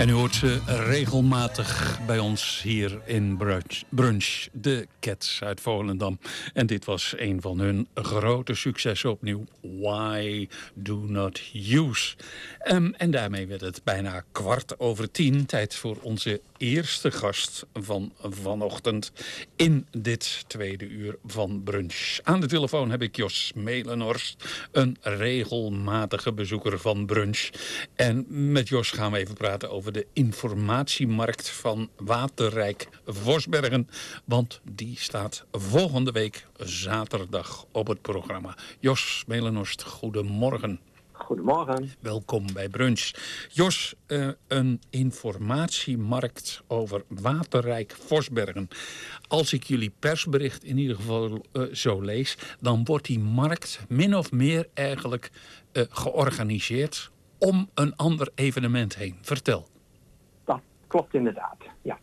En u hoort ze regelmatig bij ons hier in Brunch, de Cats uit Volendam. En dit was een van hun grote successen opnieuw. Why Do Not Use. En daarmee werd het bijna 10:15. Tijd voor onze eerste gast van vanochtend in dit tweede uur van Brunch. Aan de telefoon heb ik Jos Melenhorst, een regelmatige bezoeker van Brunch. En met Jos gaan we even praten over de informatiemarkt van Waterrijk Vosbergen. Want die staat volgende week zaterdag op het programma. Jos Melenhorst, goedemorgen. Goedemorgen. Welkom bij Brunch. Jos, een informatiemarkt over Waterrijk Vosbergen. Als ik jullie persbericht in ieder geval zo lees, dan wordt die markt min of meer eigenlijk georganiseerd om een ander evenement heen. Vertel. Dat klopt inderdaad, ja.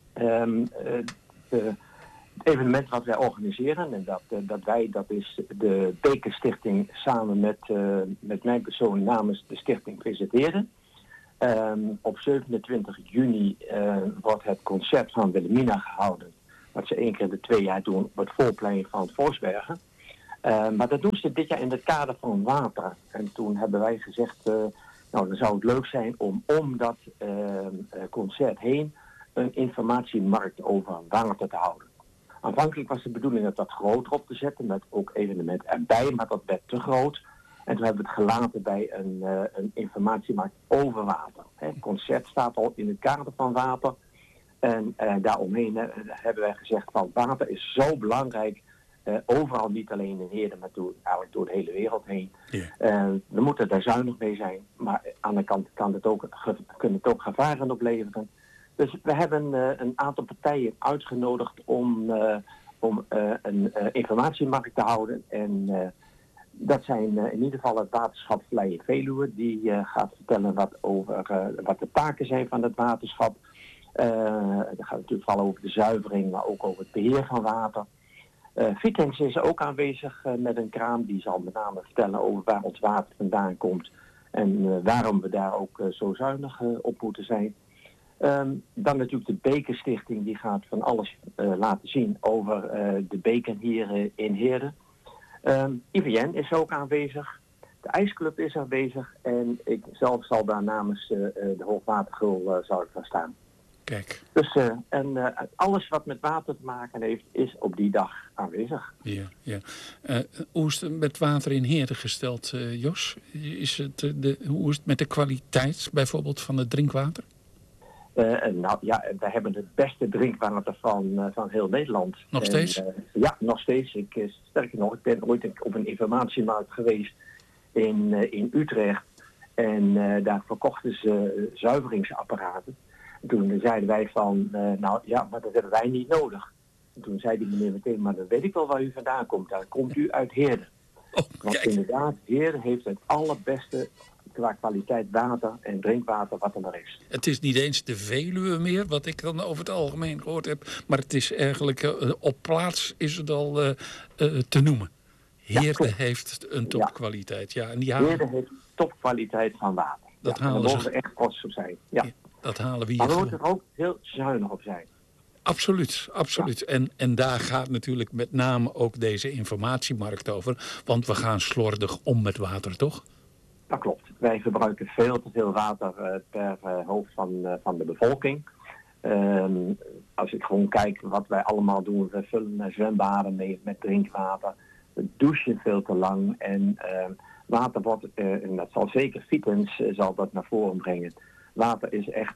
Het evenement wat wij organiseren, en dat is de Bekerstichting samen met mijn persoon namens de stichting presenteren. Op 27 juni wordt het concert van Wilhelmina gehouden. Wat ze 1 keer in de 2 jaar doen op het voorplein van Vosbergen. Maar dat doen ze dit jaar in het kader van water. En toen hebben wij gezegd, dan zou het leuk zijn om dat concert heen een informatiemarkt over water te houden. Aanvankelijk was de bedoeling dat groter op te zetten met ook evenementen erbij, maar dat werd te groot. En toen hebben we het gelaten bij een informatiemarkt over water. Het concert staat al in het kader van water. En daaromheen hebben wij gezegd van water is zo belangrijk. Overal, niet alleen in Heerden, maar eigenlijk door de hele wereld heen. Yeah. We moeten daar zuinig mee zijn. Maar aan de kant kunnen het ook gevaren opleveren. Dus we hebben een aantal partijen uitgenodigd om een informatiemarkt te houden. En dat zijn in ieder geval het waterschap Vleie Veluwe. Die gaat vertellen wat de taken zijn van het waterschap. Dat gaat natuurlijk vallen over de zuivering, maar ook over het beheer van water. Vitens is ook aanwezig met een kraam. Die zal met name vertellen over waar ons water vandaan komt. En waarom we daar ook zo zuinig op moeten zijn. Dan natuurlijk de Bekerstichting, die gaat van alles laten zien over de beker hier in Heerden. IVN is ook aanwezig, de IJsclub is aanwezig en ik zelf zal daar namens de Hoogwatergul zou ik gaan staan. Kijk. Dus alles wat met water te maken heeft, is op die dag aanwezig. Ja. Hoe is het met water in Heerden gesteld, Jos? Hoe is het met de kwaliteit bijvoorbeeld van het drinkwater? We hebben het beste drinkwater van heel Nederland. Nog steeds? Ja, nog steeds. Sterker nog, ik ben ooit op een informatiemarkt geweest in Utrecht. En daar verkochten ze zuiveringsapparaten. En toen zeiden wij van, maar dat hebben wij niet nodig. En toen zei die meneer meteen, maar dan weet ik wel waar u vandaan komt. Daar komt u uit Heerden. Want inderdaad, Heerden heeft het allerbeste qua kwaliteit water en drinkwater wat er maar is. Het is niet eens de Veluwe meer, wat ik dan over het algemeen gehoord heb. Maar het is eigenlijk, op plaats is het al te noemen. Heerden heeft een topkwaliteit. Ja, en Heerden heeft topkwaliteit van water. Daar mogen we echt trots op zijn. Ja. Dat halen we hier. Maar we moeten er ook heel zuinig op zijn. Absoluut. Ja. En daar gaat natuurlijk met name ook deze informatiemarkt over. Want we gaan slordig om met water, toch? Dat klopt. Wij verbruiken veel te veel water per hoofd van de bevolking. Als ik gewoon kijk wat wij allemaal doen. We vullen zwembaden mee met drinkwater. We douchen veel te lang. En water wordt, en dat zal zeker Vitens zal dat naar voren brengen. Water is echt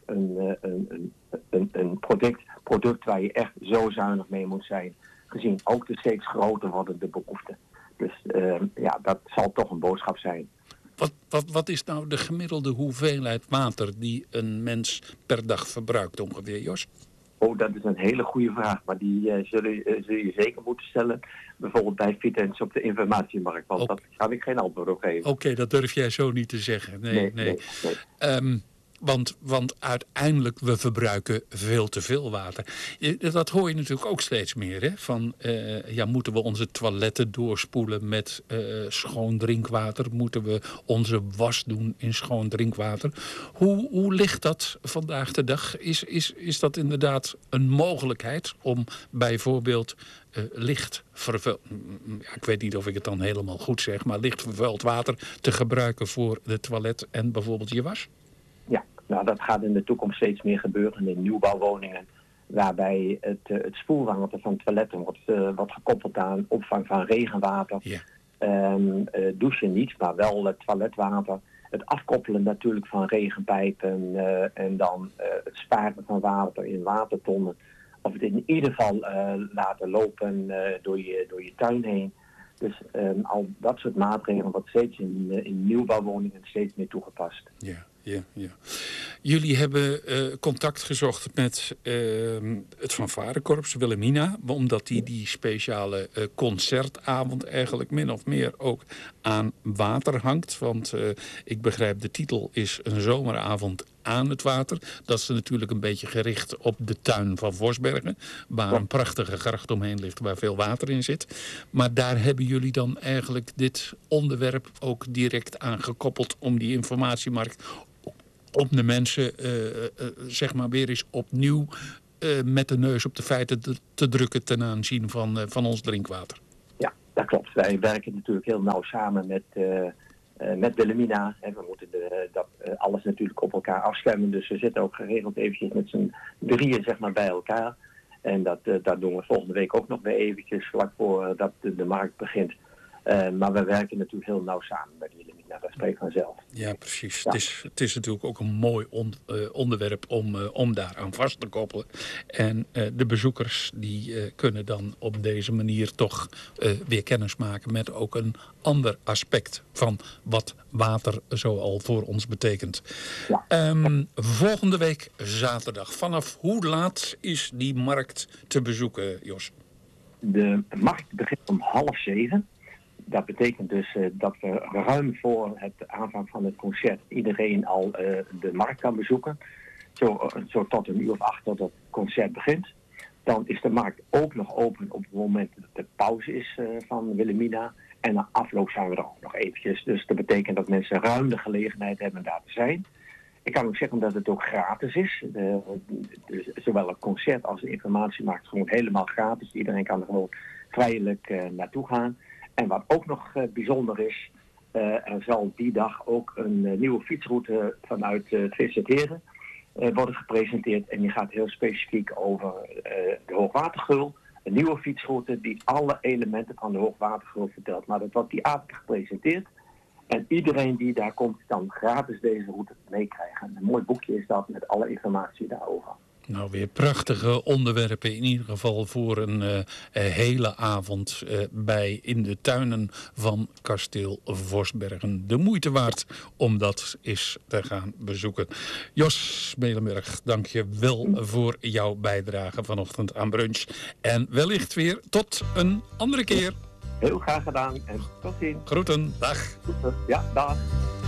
een product waar je echt zo zuinig mee moet zijn. Gezien ook de steeds groter wordende behoeften. Dus dat zal toch een boodschap zijn. Wat is nou de gemiddelde hoeveelheid water die een mens per dag verbruikt ongeveer, Jos? Oh, dat is een hele goede vraag, maar die zul je zeker moeten stellen. Bijvoorbeeld bij Vitens op de informatiemarkt, want dat kan ik geen antwoord op geven. Oké, dat durf jij zo niet te zeggen. Nee. Want uiteindelijk, we verbruiken veel te veel water. Dat hoor je natuurlijk ook steeds meer. Hè? Van, moeten we onze toiletten doorspoelen met schoon drinkwater? Moeten we onze was doen in schoon drinkwater? Hoe ligt dat vandaag de dag? Is dat inderdaad een mogelijkheid om bijvoorbeeld licht vervuild... ik weet niet of ik het dan helemaal goed zeg... maar licht vervuild water te gebruiken voor de toilet en bijvoorbeeld je was? Ja, nou dat gaat in de toekomst steeds meer gebeuren in nieuwbouwwoningen. Waarbij het spoelwater van toiletten wordt gekoppeld aan opvang van regenwater. Ja. Douchen niet, maar wel het toiletwater. Het afkoppelen natuurlijk van regenpijpen en dan het sparen van water in watertonnen. Of het in ieder geval laten lopen door je tuin heen. Dus al dat soort maatregelen wordt steeds in nieuwbouwwoningen steeds meer toegepast. Ja. Jullie hebben contact gezocht met het fanfarekorps Wilhelmina, omdat die speciale concertavond eigenlijk min of meer ook aan water hangt. Want ik begrijp, de titel is een zomeravond aan het water. Dat is natuurlijk een beetje gericht op de tuin van Vorsbergen, waar een prachtige gracht omheen ligt waar veel water in zit. Maar daar hebben jullie dan eigenlijk dit onderwerp ook direct aan gekoppeld om die informatiemarkt, om de mensen zeg maar weer eens opnieuw met de neus op de feiten te drukken ten aanzien van ons drinkwater. Ja, dat klopt. Wij werken natuurlijk heel nauw samen met Wilhelmina. En we moeten alles natuurlijk op elkaar afstemmen. Dus we zitten ook geregeld eventjes met z'n drieën zeg maar, bij elkaar. En dat doen we volgende week ook nog weer eventjes vlak voor dat de markt begint. Maar we werken natuurlijk heel nauw samen met Wilhelmina. Dat spreekt vanzelf. Ja, precies. Ja. Het is natuurlijk ook een mooi onderwerp om daar aan vast te koppelen. En de bezoekers die kunnen dan op deze manier toch weer kennis maken met ook een ander aspect van wat water zoal voor ons betekent. Ja. Volgende week zaterdag. Vanaf hoe laat is die markt te bezoeken, Jos? De markt begint om 6:30. Dat betekent dus dat we ruim voor het aanvang van het concert iedereen al de markt kan bezoeken. Zo tot 7:08 tot het concert begint. Dan is de markt ook nog open op het moment dat de pauze is van Wilhelmina. En na afloop zijn we er ook nog eventjes. Dus dat betekent dat mensen ruim de gelegenheid hebben daar te zijn. Ik kan ook zeggen dat het ook gratis is. Dus zowel het concert als de informatiemarkt gewoon helemaal gratis. Iedereen kan er gewoon vrijelijk naartoe gaan. En wat ook nog bijzonder is, er zal die dag ook een nieuwe fietsroute vanuit VZT'eren worden gepresenteerd. En die gaat heel specifiek over de Hoogwatergeul. Een nieuwe fietsroute die alle elementen van de Hoogwatergeul vertelt. Maar dat wordt die avond gepresenteerd. En iedereen die daar komt kan gratis deze route meekrijgen. Een mooi boekje is dat met alle informatie daarover. Nou, weer prachtige onderwerpen in ieder geval voor een hele avond in de tuinen van kasteel Vorsbergen. De moeite waard om dat eens te gaan bezoeken. Jos Melenberg, dank je wel voor jouw bijdrage vanochtend aan Brunch. En wellicht weer tot een andere keer. Heel graag gedaan en tot ziens. Groeten, dag. Ja, dag.